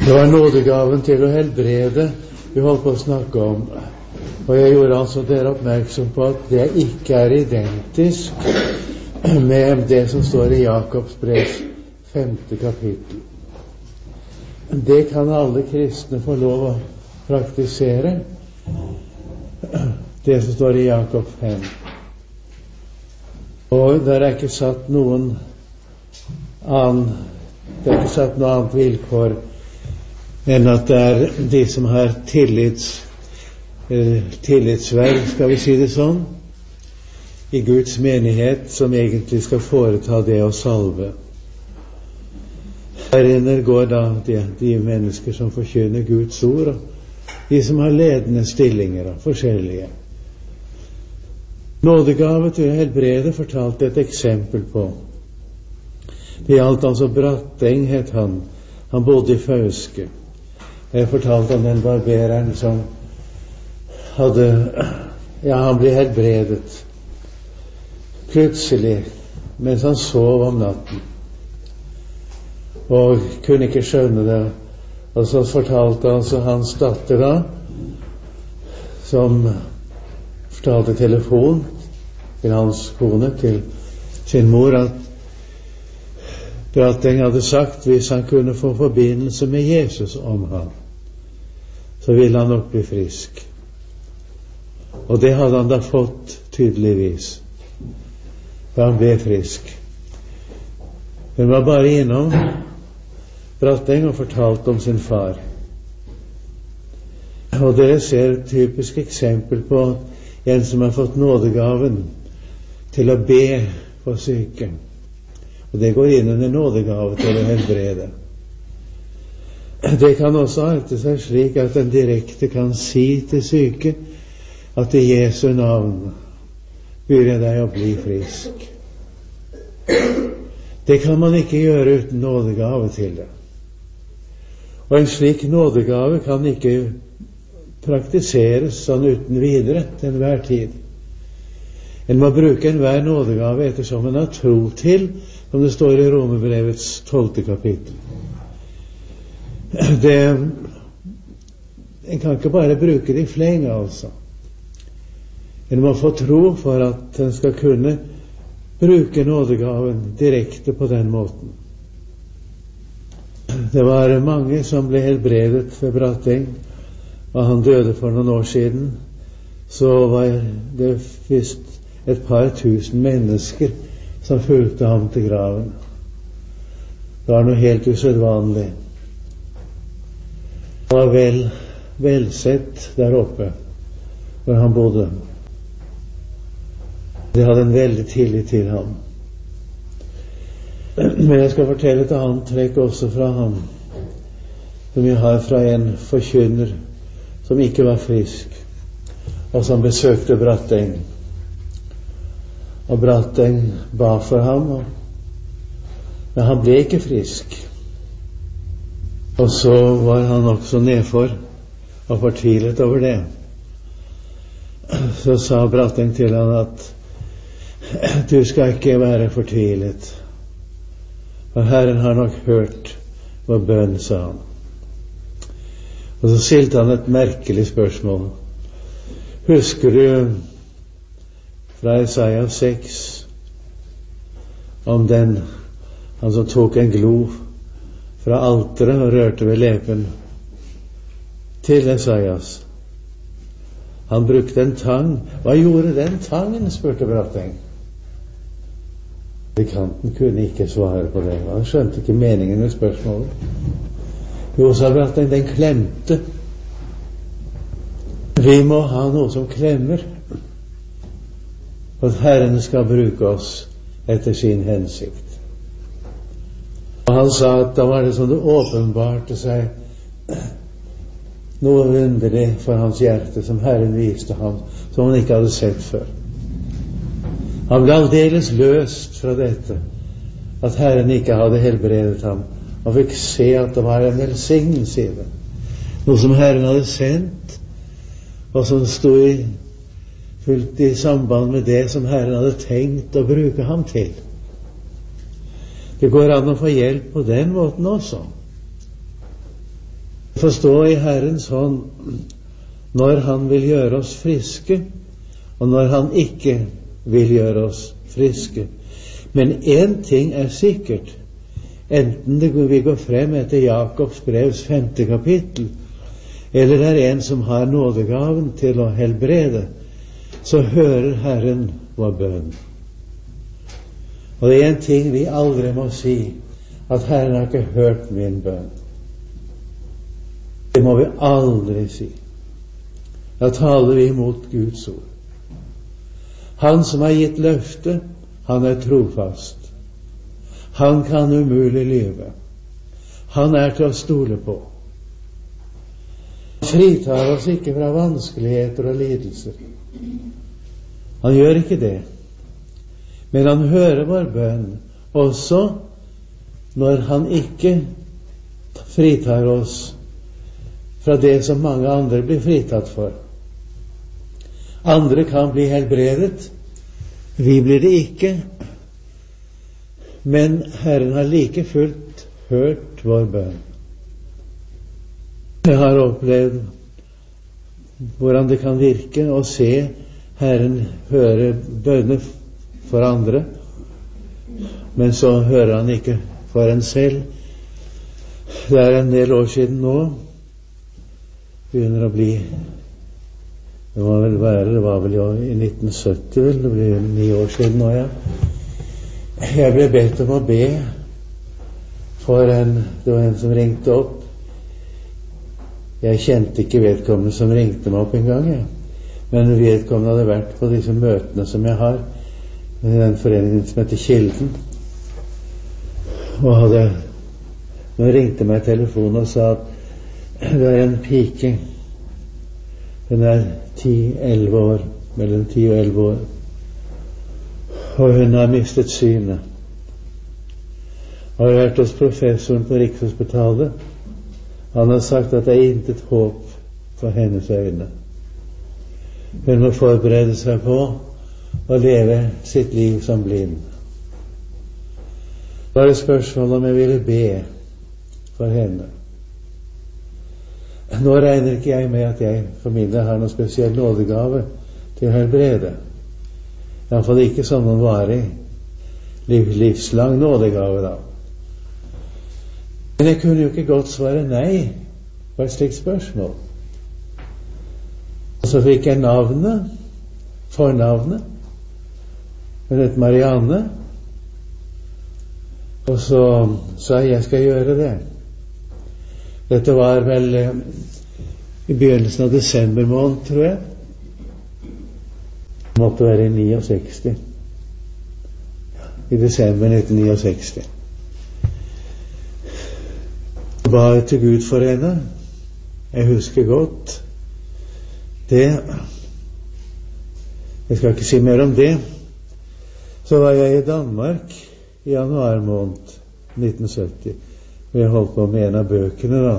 Det var nådegaven til å helbrede vi holdt på å snakke om. Og jeg gjorde altså dere oppmerksom på at det ikke er identisk med det som står i Jakobs brevs 5. kapittel. Det kan alle kristne få lov å praktisere, det som står i Jakob 5. Og det er ikke satt noe annet vilkår enn at det er de som har tillitsverv, skal vi si det sånn, i Guds menighet, som egentlig skal foreta det å salve. Her inne går da de mennesker som forkynner Guds ord, og de som har ledende stillinger og forskjellige. Nådegave til å helbrede fortalte et eksempel på. Det gjaldt altså Bratteng, het han. Han bodde i Fauske. Jeg fortalte om den barbereren som han ble helbredet plutselig mens han sov om natten og kunne ikke skjønne det. Og så fortalte han så hans datter da, som fortalte telefon til hans kone, til sin mor, at Bratteng hadde sagt hvis han kunne få forbindelse med Jesus om ham, så ville han nok bli frisk. Og det hadde han da fått tydeligvis, for han ble frisk. Hun var bare innom Bratteng og fortalte om sin far. Og dere ser et typisk eksempel på en som har fått nådegaven til å be for syke. Og det går inn under nådegave til å helbrede. Det kan også arte seg slik at en direkte kan si til syke at i Jesu navn byr jeg deg å bli frisk. Det kan man ikke gjøre uten nådegave til det. Og en slik nådegave kan ikke praktiseres sånn uten videre til enhver tid. En må bruke enhver nådegave ettersom en har tro til, som det står i Romerbrevets 12. kapittel. En kan ikke bare bruke det i fleng, altså. En må få tro for at en skal kunne bruke nådegaven direkte på den måten. Det var mange som ble helbredet ved Bratteng, og han døde for noen år siden. Så var det først et par tusen mennesker som fulgte ham til graven. Det var noe helt usedvanlig. Han var velsett der oppe hvor han bodde. De hadde en veldig tillit til ham. Men jeg skal fortelle et annet trekk også fra ham, som vi har fra en forkynner som ikke var frisk, og som besøkte Bratteng. Og Bratteng ba for ham, men han ble ikke frisk. Og så var han også nedfor og fortvilet over det. Så sa Bratteng til han at du skal ikke være fortvilet, for Herren har nok hørt vår bønn, sa han. Og så stilte han et merkelig spørsmål. Husker du fra Jesaja 6 om han som tok en glo fra alteret og rørte ved lepen til Jesajas? Han brukte en tang. Hva gjorde den tangen, spurte Bratteng. Predikanten kunne ikke svare på det. Han skjønte ikke meningen med spørsmålet. Jo, sa Bratteng, den klemte. Vi må ha noe som klemmer, for at Herren skal bruke oss etter sin hensikt. Og han sa at da var det som det åpenbarte seg noe underlig for hans hjerte som Herren viste ham, som han ikke hadde sett før. Han ble aldeles løst fra dette, at Herren ikke hadde helbredet ham. Han fikk se at det var en velsignelse i det, noe som Herren hadde sendt, og som stod fullt i samband med det som Herren hadde tenkt å bruke ham til. Det går an å få hjelp på den måten også. Forstå i Herrens hånd når Han vil gjøre oss friske, og når Han ikke vil gjøre oss friske. Men én ting er sikkert, enten vi går frem etter Jakobs brevs 5. kapittel, eller det er en som har nådegaven til å helbrede, så hører Herren vår bønn. Og det er en ting vi aldri må si, at Herren har ikke hørt min bønn. Det må vi aldri si. Da taler vi imot Guds ord. Han som har gitt løfte, han er trofast. Han kan umulig lyve. Han er til å stole på. Han fritar oss ikke fra vanskeligheter og lidelser. Han gjør ikke det. Men han hører vår bønn, også når han ikke fritar oss fra det som mange andre blir fritatt for. Andre kan bli helbredet, vi blir det ikke. Men Herren har like fullt hørt vår bønn. Jeg har opplevd hvordan det kan virke å se Herren høre bønner for andre, men så hører han ikke for en selv. Det er en del år siden nå, begynner å bli, det var vel i 1970, vel, det blir 9 år siden nå, ja. Jeg ble bedt om å be for det var en som ringte opp. Jeg kjente ikke vedkommende som ringte meg opp en gang, ja. Men vedkommende hadde vært på disse møtene som jeg har i den foreningen som heter Kilden, og hun ringte meg i telefonen og sa at det er en pike, hun er 10-11 år, mellom 10 og 11 år, og hun har mistet synet. Og har vært hos professoren på Rikshospitalet. Han har sagt at det er intet håp for hennes øyne. Hun må forberede seg på å leve sitt liv som blind. Da er det spørsmål om jeg ville be for henne. Nå regner ikke jeg med at jeg for min del har noen spesiell nådegave til å helbrede. I hvert fall ikke som noen varig livslang nådegave da. Men jeg kunne jo ikke godt svare nei på et slikt spørsmål. Og så fikk jeg navnet, fornavnet. Hun het Marianne. Og så sa jeg skal gjøre det. Dette var vel i begynnelsen av desember måned, tror jeg. Det måtte være i 69. I desember 1969. Jeg ba til Gud for henne. Jeg husker godt det. Jeg skal ikke si mer om det. Så var jeg i Danmark i januar måned 1970. Vi holdt på med en av bøkene da.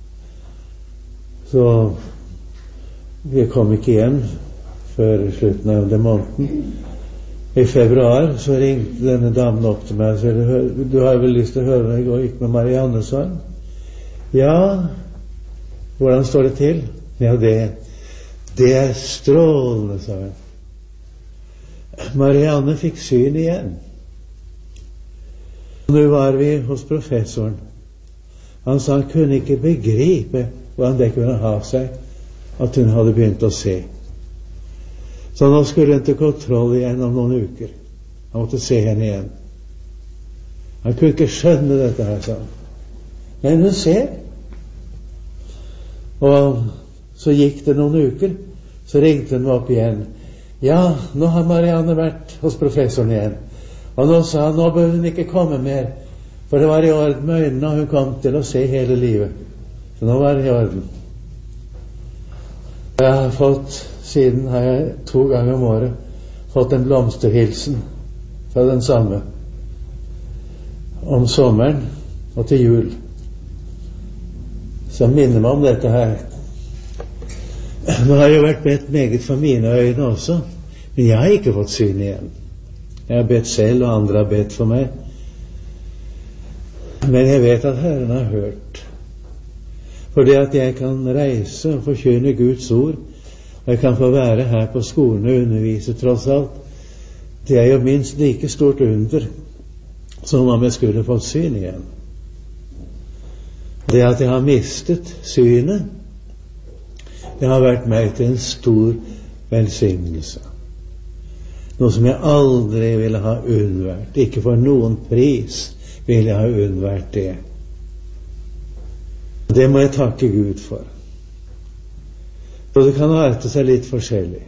Så vi kom ikke hjem før slutten av den måneden. I februar så ringte denne damen opp til meg og sa, du har vel lyst til å høre når jeg gikk med Marianne, sa hun. Ja, hvordan står det til? Ja, det er strålende, sa hun. Marianne fikk syn igjen. Nå var vi hos professoren. Han sa han kunne ikke begripe hvordan det kunne ha seg at hun hadde begynt å se. Så nå skulle hun til kontroll igjen om noen uker. Han måtte se henne igjen. Han kunne ikke skjønne dette her, sa han. Men hun ser. Og så gikk det noen uker, så ringte hun meg opp igjen. Ja, nå har Marianne vært hos professoren igjen. Og nå sa han, nå bør hun ikke komme mer, for det var i orden med øynene, og hun kom til å se hele livet. Så nå var det i orden. Jeg har fått, siden har jeg 2 ganger om året, fått en blomsterhilsen fra den samme. Om sommeren og til jul. Så minner meg om dette her. Nå har jeg jo vært bedt meget for mine øyne også, men jeg har ikke fått syn igjen. Jeg har bedt selv, og andre har bedt for meg. Men jeg vet at Herren har hørt. For det at jeg kan reise og forkynne Guds ord, og jeg kan få være her på skolen og undervise tross alt, det er jo minst like stort under som om jeg skulle fått syn igjen. Det at jeg har mistet synet, det har vært meg til en stor velsignelse. Noe som jeg aldri ville ha unnvært. Ikke for noen pris ville jeg ha unnvært det. Det må jeg takke Gud for. Så det kan arte seg litt forskjellig.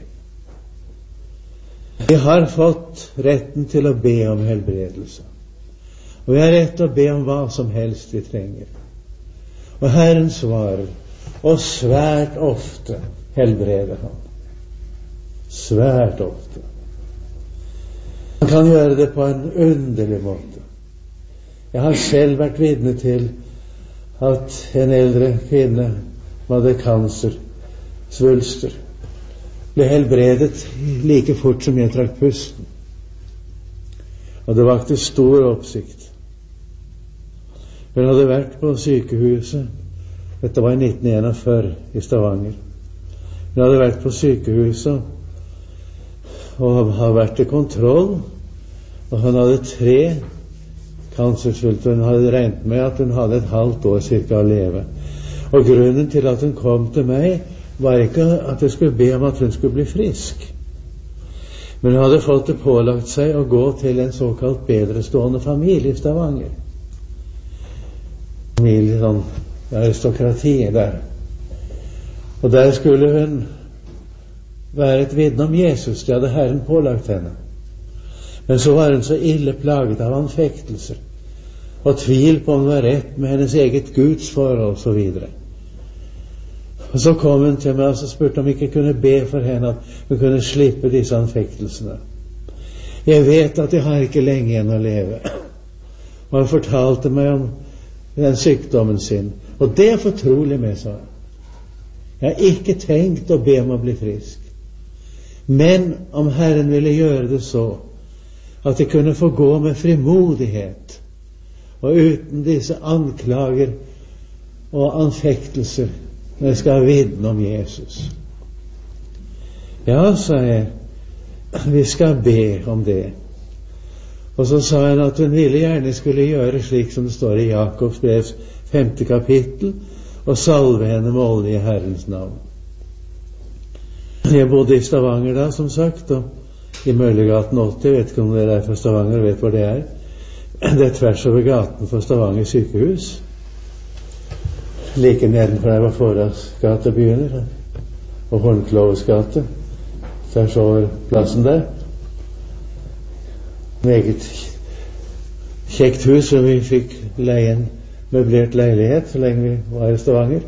Vi har fått retten til å be om helbredelse. Og vi har rett til å be om hva som helst vi trenger. Og Herren svarer, og svært ofte helbreder han. Svært ofte. Han kan gjøre det på en underlig måte. Jeg har selv vært vitne til at en eldre kvinne som hadde kancer, svulster, ble helbredet like fort som jeg trakk pusten. Og det vakte stor oppsikt. Hun hadde vært på sykehuset, dette var i 1941 i Stavanger. Hun hadde vært på sykehuset og hadde vært til kontroll, og hun hadde 3 kansersvulster. Hun hadde regnet med at hun hadde et halvt år cirka å leve. Og grunnen til at hun kom til meg, var ikke at jeg skulle be om at hun skulle bli frisk. Men hun hadde fått det pålagt seg å gå til en såkalt bedrestående familie i Stavanger. Familie, sånn aristokrati der. Og der skulle hun være et vitne om Jesus. Det hadde Herren pålagt henne. Men så var hun så ille plaget av anfektelser og tvil på om det var rett med hennes eget gudsforhold og så videre. Og så kom hun til meg og så spurte om jeg ikke kunne be for henne at hun kunne slippe disse anfektelsene. Jeg vet at jeg har ikke lenge igjen å leve. Og han fortalte meg om den sykdommen sin. Og det er fortrolig med, sa han. Jeg har ikke tenkt å be om å bli frisk. Men om Herren ville gjøre det så at jeg kunne få gå med frimodighet og uten disse anklager og anfektelser når jeg skal vitne om Jesus. Ja, sa jeg, vi skal be om det. Og så sa han at hun ville gjerne skulle gjøre slik som det står i Jakobs brevs 5. kapittel, og salve henne med olje i Herrens navn. Jeg bodde i Stavanger da, som sagt, og i Møllegaten 80, vet ikke om dere er fra Stavanger og vet hvor det er. Det er tvers over gaten for Stavanger sykehus. Like nedenfor der var Foras gate begynner, og Hornkloves gate, tvers over plassen der. Meget kjekt hus, og vi fikk leie en møblert leilighet så lenge vi var i Stavanger.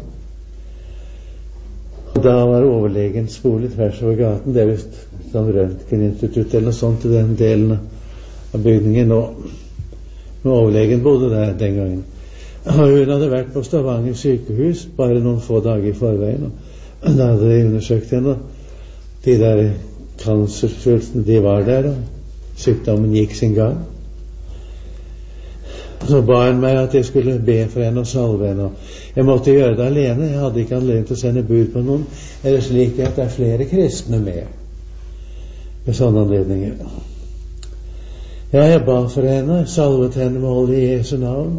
Og da var overlegens bolig tvers over gaten. Det er vist sånn røntgeninstitutt eller noe sånt i den delen av bygningen nå. Men overlegen bodde der den gangen. Og hun hadde vært på Stavanger sykehus bare noen få dager i forveien, og da hadde de undersøkt henne, og de der kansersvulstene, de var der, og sykdommen gikk sin gang. Så ba han meg at jeg skulle be for henne og salve henne, og jeg måtte gjøre det alene. Jeg hadde ikke anledning til å sende bud på noen, eller slik at det er flere kristne med sånne anledninger. Ja, jeg ba for henne, salvet henne med olje i Jesu navn.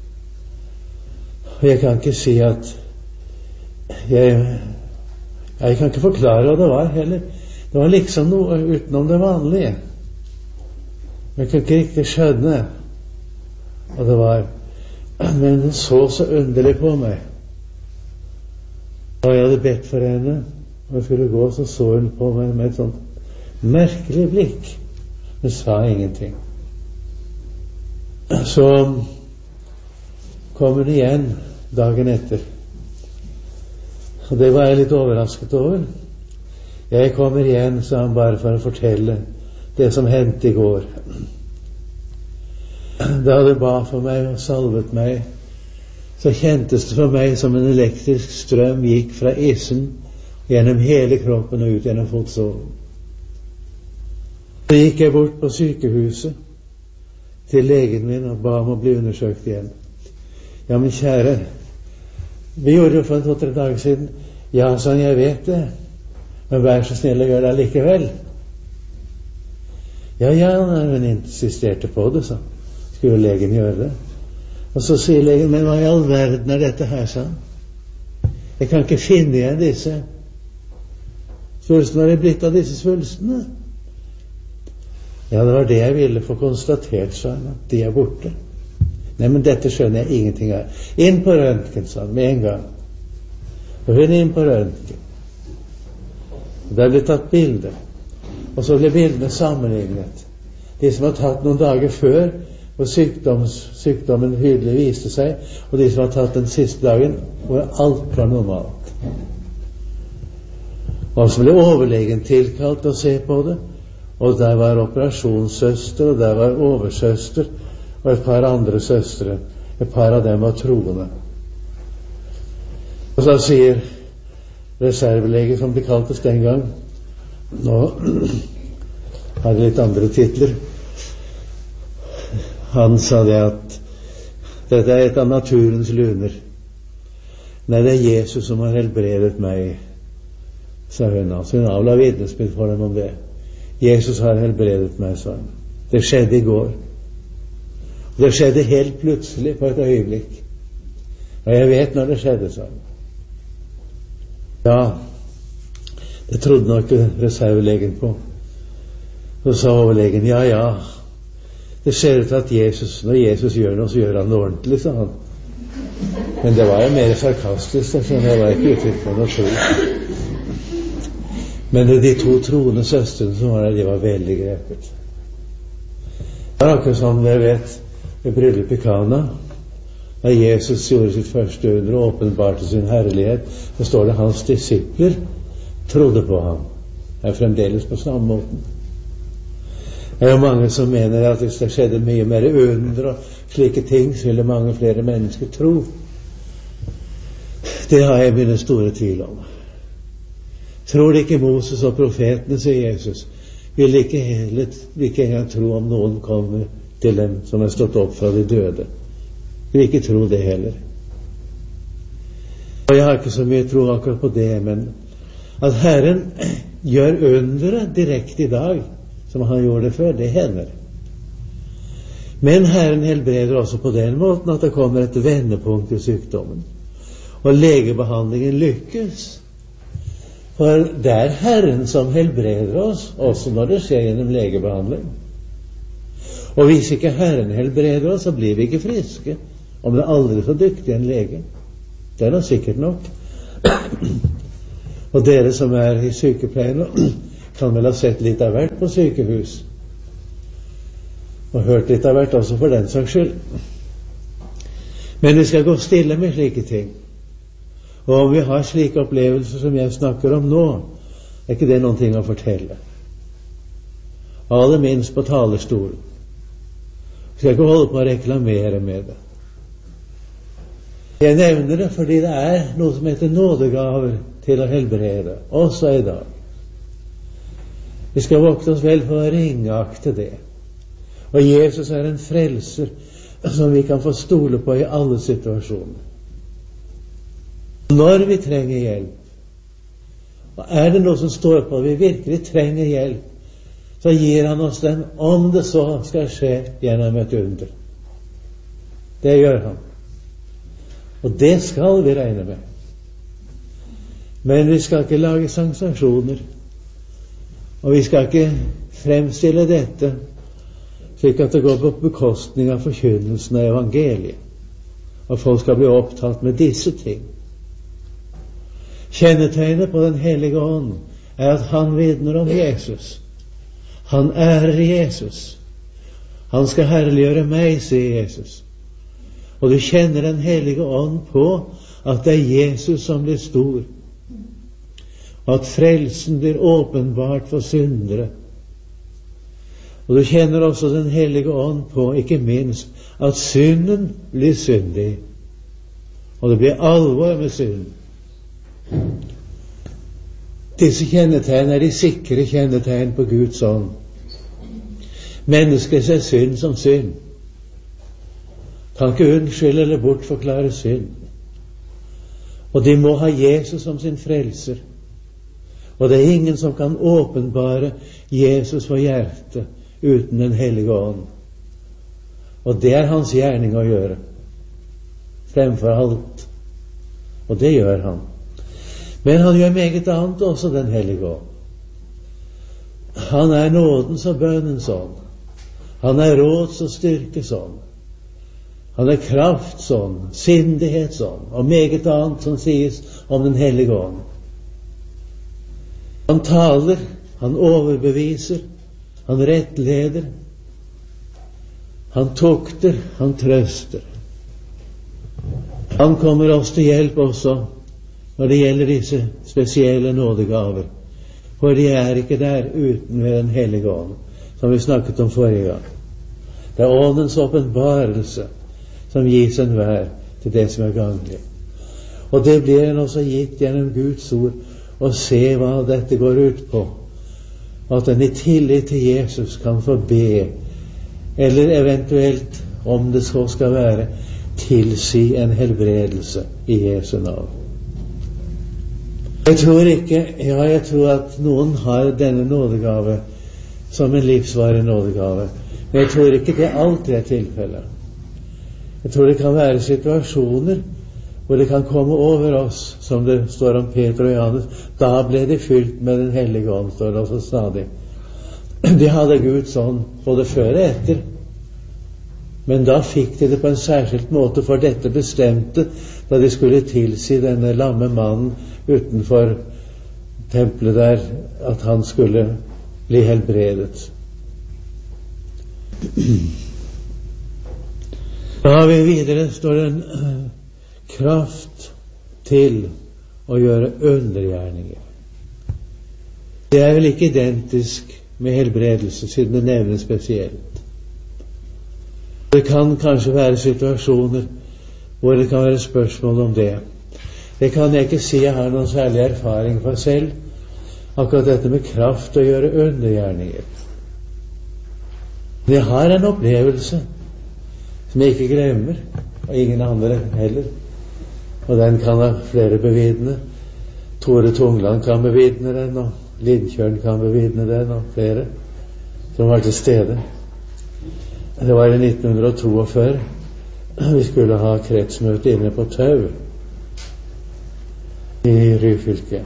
Og jeg kan ikke si at jeg kan ikke forklare hva det var heller. Det var liksom noe utenom det vanlige. Jeg kan ikke riktig skjønne hva det var. Men hun så underlig på meg. Da jeg hadde bedt for henne og jeg skulle gå, så hun på meg med et sånt merkelig blikk. Hun sa ingenting. Så kom hun igjen dagen etter. Og det var jeg litt overrasket over. Jeg kommer igjen, sa han, bare for å fortelle det som hendte i går. Da det ba for meg og salvet meg, så kjentes det for meg som en elektrisk strøm gikk fra issen gjennom hele kroppen og ut gjennom fotsålen. Så gikk jeg bort på sykehuset til legen min og ba om å bli undersøkt igjen. Ja, men kjære, Vi gjorde jo for 2-3 dager siden. Ja, sånn, jeg vet det. Men vær så snill å gjøre det likevel. Ja, hun insisterte på det, så skulle legen gjøre det. Og så sier legen, men hva i all verden er dette her, sa han? Jeg kan ikke finne igjen disse svulstene. Hva er det blitt av disse svulstene? Ja, det var det jeg ville få konstatert, sa han, at de er borte. Nei, men dette skjønner jeg ingenting av. Inn på røntgen, sa han, med en gang. Og hun inn på røntgen. Der ble tatt bilder. Og så ble bildene sammenlignet. De som var tatt noen dager før, hvor sykdommen tydelig viste seg, og de som var tatt den siste dagen, hvor alt var normalt. Og så ble overlegen tilkalt å se på det, og der var operasjonssøster, og der var oversøster, og et par andre søstre. Et par av dem var troende. Og så sier reservelege, som de kaltes den gang, nå har det litt andre titler, han sa det at dette er et av naturens luner. Nei, det er Jesus som har helbredet meg, sa hun. Altså hun avla vitnesbyrd for dem om det. Jesus har helbredet meg, sa hun. Det skjedde i går. Det skjedde helt plutselig på et øyeblikk. Og jeg vet når det skjedde, sa hun. Ja, det trodde nok reservelegen på. Så sa overlegen, ja, det ser ut til at når Jesus gjør noe, så gjør han det ordentlig, sa han. Men det var jo mer sarkastisk, så jeg var ikke uttrykk på noe tro. Men de 2 troende søstrene som var der, de var veldig grepet. Det var akkurat som dere vet, ved bryllup i Kana, da Jesus gjorde sitt første under og åpenbarte sin herlighet, så står det hans disipler trodde på ham. Det er fremdeles på samme måten. Det er jo mange som mener at hvis det skjedde mye mer under og slike ting, så ville mange flere mennesker tro. Det har jeg mine store tvil om. Tror det ikke Moses og profetene, sier Jesus, vil ikke engang tro om noen kommer til dem som er stått opp fra de døde. Vil ikke tro det heller. Og jeg har ikke så mye tro akkurat på det, men at Herren gjør underet direkte i dag, som han gjorde det før, det hender. Men Herren helbreder også på den måten at det kommer et vendepunkt i sykdommen. Og legebehandlingen lykkes. For det er Herren som helbreder oss, også når det skjer gjennom legebehandling. Og hvis ikke Herren helbreder oss, så blir vi ikke friske, om det er aldri så dyktig en lege. Det er da sikkert nok. Og dere som er i sykepleien kan vel ha sett litt av hvert på sykehus. Og hørt litt av hvert også for den saks skyld. Men vi skal gå stille med slike ting. Og om vi har slike opplevelser som jeg snakker om nå, er ikke det noen ting å fortelle. Aller minst på talerstolen. Vi skal ikke holde på å reklamere med det. Jeg nevner det fordi det er noe som heter nådegaver til å helbrede, også i dag. Vi skal vokte oss vel for å ringeakte det. Og Jesus er en frelser som vi kan få stole på i alle situasjoner. Når vi trenger hjelp, og er det noe som står på at vi virkelig trenger hjelp, så gir han oss den, om det så skal skje gjennom et under. Det gjør han. Og det skal vi regne med. Men vi skal ikke lage sanksjoner, og vi skal ikke fremstille dette slik at det går på bekostning av forkynnelsen av evangeliet, og folk skal bli opptatt med disse ting. Kjennetegnet på Den hellige ånd er at han vitner om Jesus. Han ærer Jesus. Han skal herliggjøre meg, sier Jesus. Og du kjenner Den hellige ånd på at det er Jesus som blir stor, og at frelsen blir åpenbart for syndere. Og du kjenner også Den hellige ånd på, ikke minst, at synden blir syndig, og det blir alvor med synden. Disse kjennetegn er de sikre kjennetegn på Guds ånd. Mennesket ser synd som synd. Kan ikke unnskylde eller bortforklare synd. Og de må ha Jesus som sin frelser. Og det er ingen som kan åpenbare Jesus for hjertet uten den hellige ånd. Og det er hans gjerning å gjøre, fremfor alt. Og det gjør han. Men han gjør meget annet også, den hellige ånd. Han er nådens og bønnens ånd. Han er råds og styrkes ånd. Han er krafts ånd, sindighets ånd, og meget annet som sies om den hellige ånd. Han taler, han overbeviser, han rettleder, han tukter, han trøster. Han kommer oss til hjelp også når det gjelder disse spesielle nådegaver, for de er ikke der uten ved den hellige ånd, som vi snakket om forrige gang. Det er åndens åpenbarelse som gis enhver til det som er ganglig. Og det blir en også gitt gjennom Guds ord å se hva dette går ut på, at en i tillit til Jesus kan få be, eller eventuelt, om det så skal være, tilsi en helbredelse i Jesu navn. Jeg tror at noen har denne nådegave som en livsvarig nådegave, men jeg tror ikke det alltid er tilfellet. Jeg tror det kan være situasjoner hvor det kan komme over oss, som det står om Peter og Johannes. Da ble de fylt med den hellige ånd, står det også stadig. De hadde Guds ånd både før og etter, men da fikk de det på en særskilt måte, for dette bestemte da de skulle tilsi denne lamme mannen utenfor tempelet der, at han skulle bli helbredet. Da har vi videre, står det en kraft til å gjøre undergjerninger. Det er vel ikke identisk med helbredelse, siden det nevnes spesielt. Det kan kanskje være situasjoner hvor det kan være spørsmål om det. Det kan jeg ikke si jeg har noen særlig erfaring for selv, akkurat dette med kraft å gjøre undergjerninger. Men jeg har en opplevelse som jeg ikke glemmer, og ingen andre heller. Og den kan ha flere bevitne. Tore Tungland kan bevitne den, og Lindkjørn kan bevitne den, og flere som var til stede. Det var i 1942. Vi skulle ha kretsmøte inne på Tau i Ryfylke.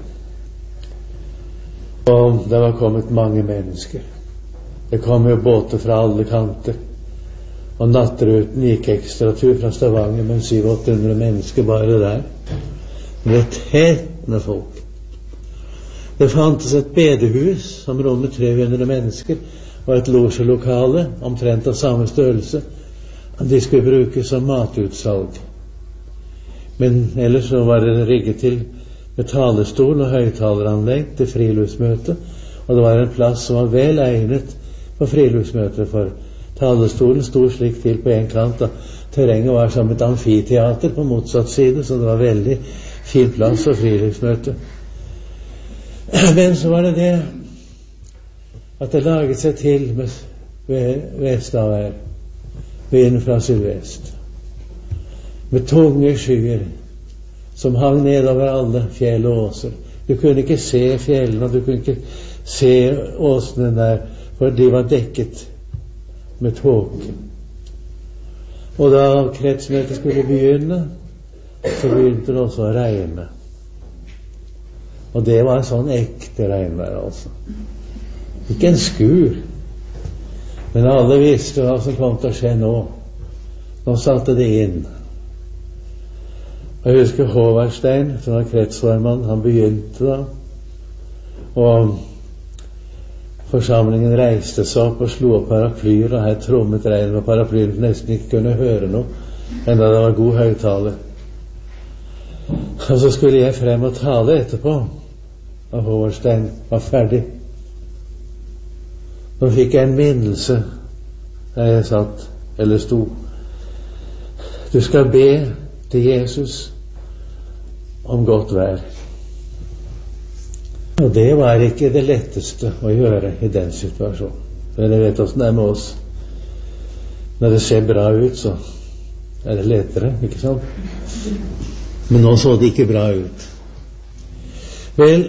Og det var kommet mange mennesker. Det kom jo båter fra alle kanter. Og nattruten gikk ekstratur fra Stavanger med 700-800 mennesker bare der. Det ble tett med folk. Det fantes et bedehus som rommet 300 mennesker, og et losjelokale omtrent av samme størrelse. De skulle brukes som matutsalg. Men ellers så var det rigget til med talerstol og høyttaleranlegg til friluftsmøte, og det var en plass som var vel egnet for friluftsmøter, for talerstolen stod slik til på en kant, og terrenget var som et amfiteater på motsatt side, så det var veldig fin plass for friluftsmøte. Men så var det at det laget seg til ved vestavær, vinden fra sydvest, med tunge skyer som hang nedover alle fjell og åser. Du kunne ikke se fjellene, og du kunne ikke se åsene der, for de var dekket med tåke. Og da kretsmøtet skulle begynne, så begynte det også å regne. Og det var sånn ekte regnvær, altså. Ikke en skur, men alle visste hva som kom til å skje nå. Nå satte det inn. Jeg husker Håvardstein, som var kretsformann, han begynte da, og forsamlingen reiste seg opp og slo opp paraplyer, og her trommet regnet med paraplyer, nesten ikke kunne høre noe, enda det var god høyttaler. Og så skulle jeg frem og tale etterpå, og Håvardstein var ferdig. Nå fikk jeg en minnelse der jeg satt, eller sto. Du skal be til Jesus om godt vær. Og det var ikke det letteste å gjøre i den situasjonen. Dere vet hvordan det er med oss. Når det ser bra ut, så er det lettere, ikke sant? Men nå så det ikke bra ut. Vel,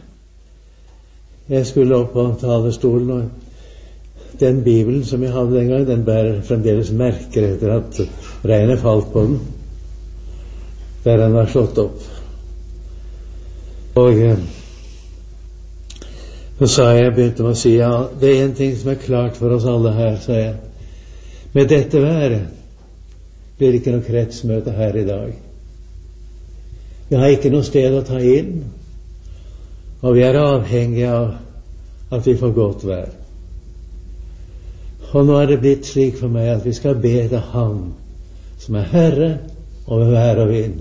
jeg skulle opp på talerstolen, og den Bibelen som jeg hadde den gang, den bærer fremdeles merker etter at regnet falt på den, der den var slått opp. Og så sa jeg, begynte med å si, ja, det er en ting som er klart for oss alle her, sa jeg. Med dette været blir det ikke noe kretsmøte her i dag. Vi har ikke noe sted å ta inn, og vi er avhengige av at vi får godt vær. Og nå er det blitt slik for meg at vi skal be til Han som er Herre over vær og vind,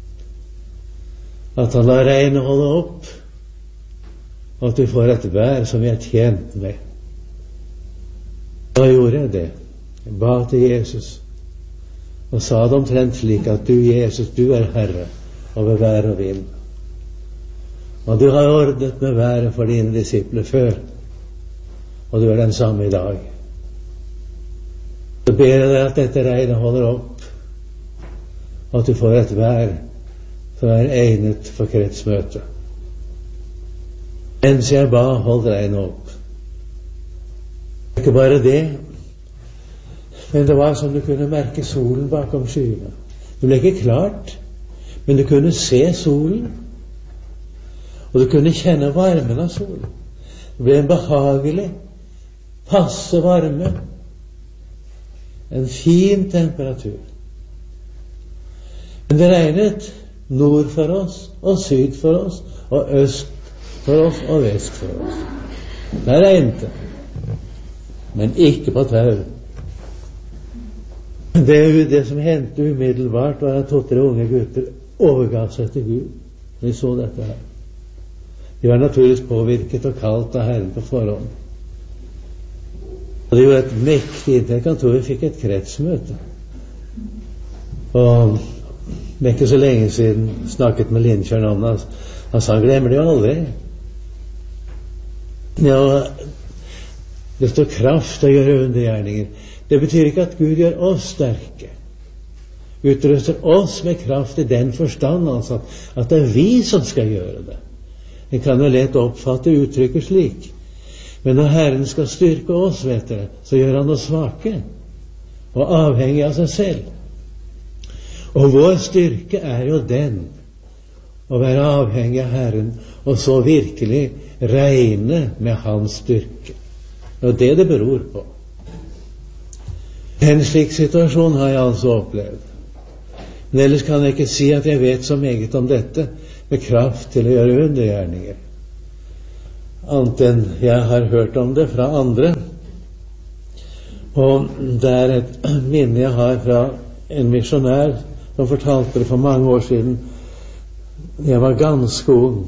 at Han lar regnet holde opp, og at vi får et vær som vi er tjent med. Da gjorde jeg det. Jeg ba til Jesus og sa det omtrent slik at du, Jesus, du er Herre over vær og vind. Og du har ordnet med været for dine disipler før, og du er den samme i dag. Så ber jeg deg at dette regnet holder opp, og at du får et vær som er egnet for kretsmøte. Mens jeg ba, holdt regnet opp. Ikke bare det, men det var som du kunne merke solen bakom skyene. Det ble ikke klart, men du kunne se solen, og du kunne kjenne varmen av solen. Det ble en behagelig, passe varme, en fin temperatur. Men det regnet nord for oss, og syd for oss, og øst for oss, og vest for oss. Det regnet, men ikke på tau. Det som hendte umiddelbart, var at 2-3 unge gutter overga seg til Gud. Vi så dette her. De var naturligvis påvirket og kalt av Herren på forhånd. Og det var et mektig inntrykk. Han tror vi fikk et kretsmøte. Og det er ikke så lenge siden snakket med Lindkjørn om det. Han sa han glemmer det jo aldri. Ja, det står kraft å gjøre undergjerninger. Det betyr ikke at Gud gjør oss sterke. Utruster oss med kraft i den forstand, altså, at det er vi som skal gjøre det. En kan jo lett oppfatte uttrykket slik. Men når Herren skal styrke oss, vet dere, så gjør Han oss svake og avhengig av seg selv. Og vår styrke er jo den å være avhengig av Herren, og så virkelig regne med Hans styrke. Og det beror på. En slik situasjon har jeg altså opplevd. Men ellers kan jeg ikke si at jeg vet så meget om dette med kraft til å gjøre undergjerninger, annet enn jeg har hørt om det fra andre. Og det er et minne jeg har fra en misjonær som fortalte det for mange år siden. Jeg var ganske ung,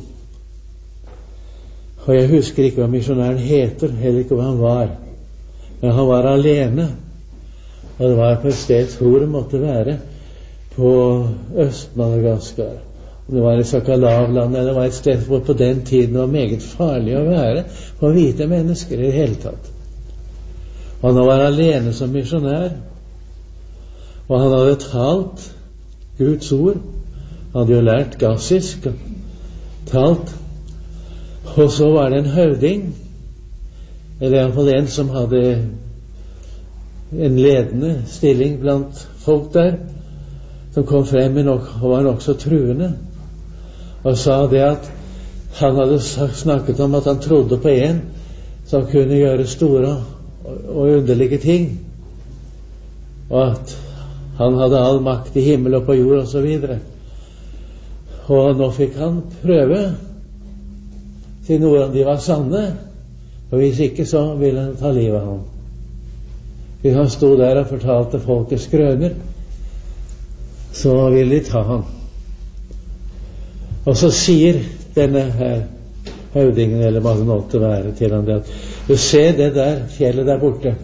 og jeg husker ikke hva misjonæren heter, heller ikke hva han var, men han var alene, og det var på et sted hvor det måtte være på Øst-Madagaskar. Det var i Sakalavlandet, eller det var et sted hvor på den tiden var meget farlig å være for hvite mennesker i det hele tatt. Og han var alene som misjonær, og han hadde talt Guds ord. Han hadde jo lært gassisk og talt. Og så var det en høvding, eller i hvert fall en som hadde en ledende stilling blant folk der, som kom frem og var nok så truende, og sa det at han hadde snakket om at han trodde på en som kunne gjøre store og underlige ting, og at han hadde all makt i himmel og på jord og så videre. Og nå fikk han prøve til noen av de var sanne, og hvis ikke så ville han ta livet av ham. Hvis han stod der og fortalte folket skrøner, så ville de ta ham. Og så sier denne her høvdingen, eller hva det måtte være, til ham det at du ser det der fjellet der borte.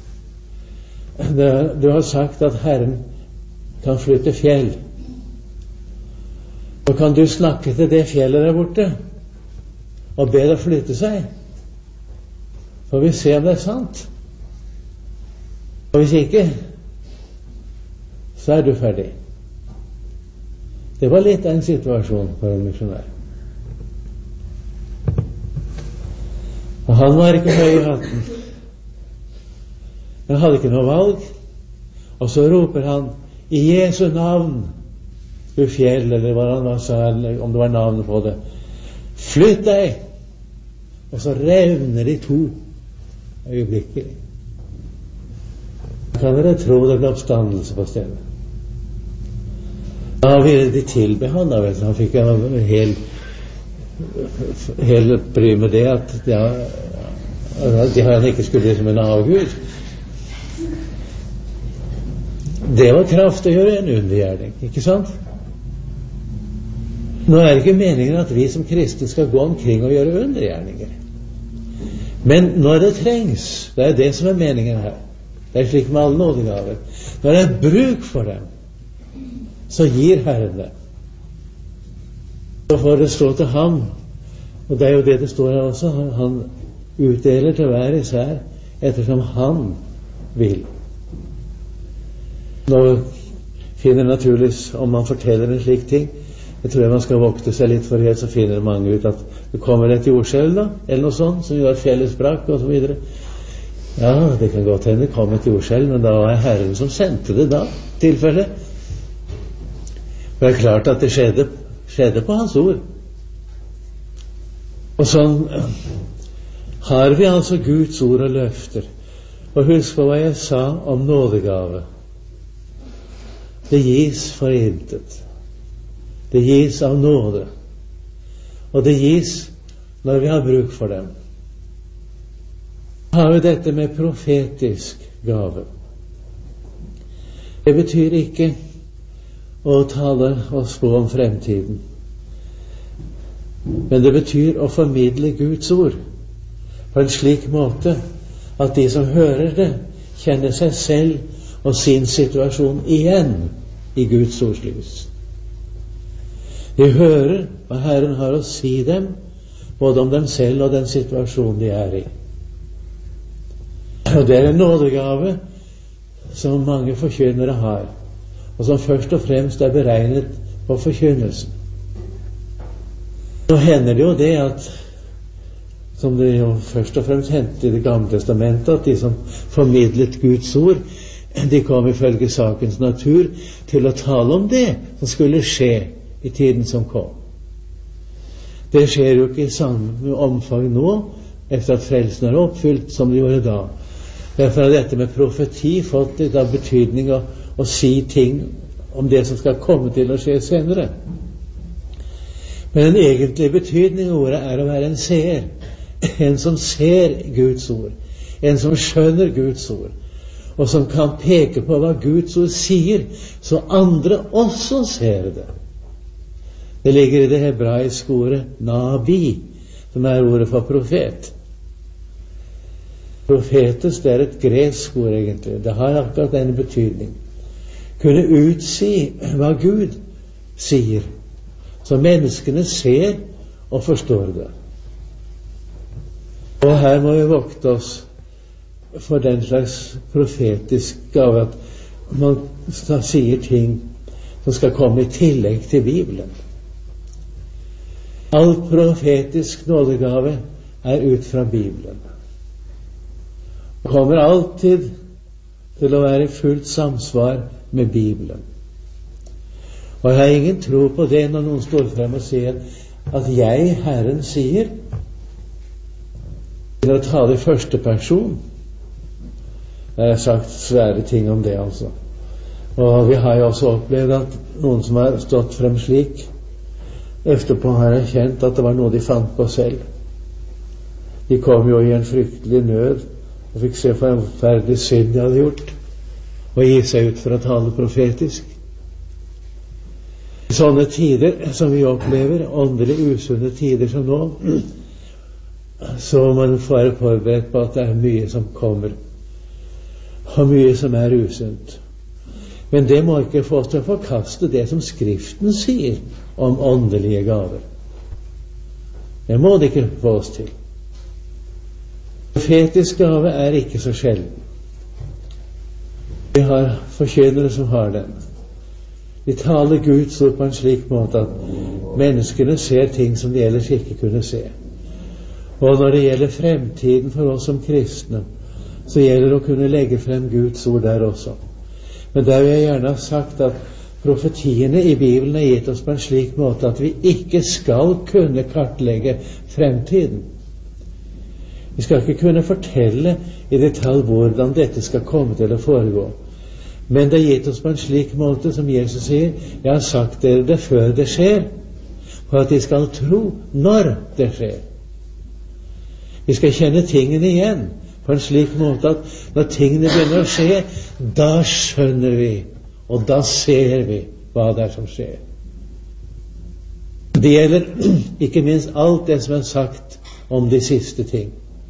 Du har sagt at Herren kan flytte fjell. Og kan du snakke til det fjellet der borte og be det flytte seg? Får vi se om det er sant. Og hvis ikke, så er du ferdig. Det var litt en situasjon for en misjonær. Og han var ikke høy i hatten. Han hadde ikke noe valg. Og så roper han, i Jesu navn, du fjell, eller hva han sa, eller om det var navnet på det, flytt deg! Og så revner de to øyeblikkelig. Kan dere tro det ble oppstandelse på stedet? Da ville de tilbe han, da vet du. Han fikk en hel bry med det, at de han ikke skulle som en avgud. Det var kraft å gjøre en undergjerning, ikke sant? Nå er det ikke meningen at vi som kristne skal gå omkring og gjøre undergjerninger. Men når det trengs, det er det som er meningen her. Det er slik med alle nådegaver. Når det er bruk for dem, så gir Herren det. Så får det stå til ham, og det er jo det det står her også, han utdeler til hver især ettersom han vil. Nå finner naturligvis, om man forteller en slik ting, jeg tror man skal vokte seg litt for helt, så finner mange ut at det kommer et jordskjelv da, eller noe sånt, som gjør at fjellet sprakk, og så videre. Ja, det kan godt hende det kom et jordskjelv, men da var Herren som sendte det da, tilfelle. Det er klart at det skjedde på hans ord. Og sånn har vi altså Guds ord og løfter. Og husk på hva jeg sa om nådegave. Det gis for intet. Det gis av nåde. Og det gis når vi har bruk for dem. Har vi dette med profetisk gave. Det betyr ikke å tale og spå om fremtiden. Men det betyr å formidle Guds ord på en slik måte at de som hører det, kjenner seg selv og sin situasjon igjen i Guds ords lys. De hører hva Herren har å si dem, både om dem selv og den situasjonen de er i. Og det er en nådegave som mange forkynnere har, og som først og fremst er beregnet på forkynnelsen. Nå hender det jo det at, som det jo først og fremst hendte i Det gamle testamentet, at de som formidlet Guds ord, de kom ifølge sakens natur til å tale om det som skulle skje i tiden som kom. Det skjer jo ikke i samme omfang nå, etter at frelsen er oppfylt, som det gjorde da. Derfor har dette med profeti fått litt av betydning å si ting om det som skal komme til å skje senere. Men den egentlige betydning av ordet er å være en seer. En som ser Guds ord. En som skjønner Guds ord. Og som kan peke på hva Guds ord sier, så andre også ser det. Det ligger i det hebraiske ordet nabi, som er ordet for profet. Profetes, det er et gresk ord egentlig. Det har akkurat denne betydning. Kunne utsi hva Gud sier, så menneskene ser og forstår det. Og her må vi vokte oss for den slags profetisk gave, at man sier ting som skal komme i tillegg til Bibelen. All profetisk nådegave er ut fra Bibelen. Det kommer alltid til å være fullt samsvar med Bibelen. Og jeg har ingen tro på det når noen står frem og sier at jeg, Herren, sier, til å tale i første person. Jeg har sagt svære ting om det, altså. Og vi har jo også opplevd at noen som har stått frem slik, etterpå har erkjent at det var noe de fant på selv. De kom jo i en fryktelig nød og fikk se for en forferdelig synd de hadde gjort, og gi seg ut for å tale profetisk. I sånne tider som vi opplever, åndelig usunne tider som nå, så må man få være forberedt på at det er mye som kommer, og mye som er usunt. Men det må ikke få oss til å forkaste det som Skriften sier om åndelige gaver. Det må det ikke få oss til. Profetisk gave er ikke så sjelden. Vi har forkynnere som har den. Vi taler Guds ord på en slik måte at menneskene ser ting som de ellers ikke kunne se. Og når det gjelder fremtiden for oss som kristne, så gjelder det å kunne legge frem Guds ord der også. Men der vil jeg gjerne ha sagt at profetiene i Bibelen er gitt oss på en slik måte at vi ikke skal kunne kartlegge fremtiden. Vi skal ikke kunne fortelle i detalj hvordan dette skal komme til å foregå. Men det er gitt oss på en slik måte som Jesus sier, jeg har sagt dere det før det skjer, for at de skal tro når det skjer. Vi skal kjenne tingene igjen på en slik måte at når tingene begynner å skje, da skjønner vi, og da ser vi hva det er som skjer. Det gjelder ikke minst alt det som er sagt om de siste ting.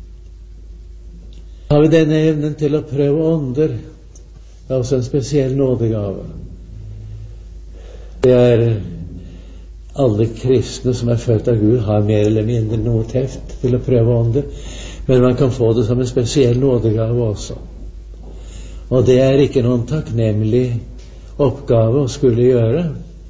Har vi denne evnen til å prøve ånder, det er også en spesiell nådegave. Det er alle kristne som er født av Gud har mer eller mindre noe teft til å prøve ånder, men man kan få det som en spesiell nådegave også. Og det er ikke noen takknemlig oppgave å skulle gjøre,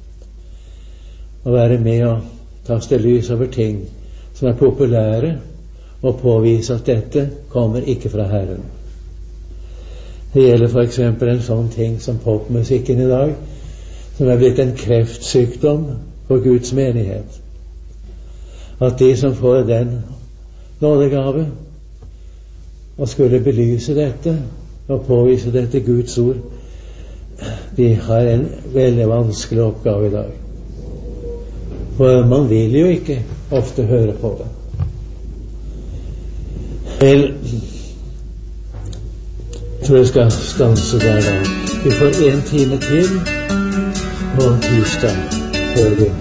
å være med og kaste lys over ting som er populære, og påvise at dette kommer ikke fra Herren. Det gjelder for eksempel en sånn ting som popmusikken i dag, som er blitt en kreftsykdom for Guds menighet. At de som får den nådegave og skulle belyse dette og påvise dette Guds ord, de har en veldig vanskelig oppgave i dag. For man vil jo ikke ofte høre på det. Vel, jeg tror jeg skal stanse der da. Vi får 1 time til på tirsdag før vi